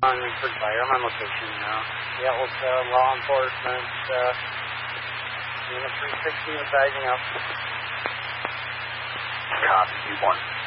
Research Fire. I'm on location now. Yeah, it was law enforcement. Unit 360 is bagging up. Copy, 1.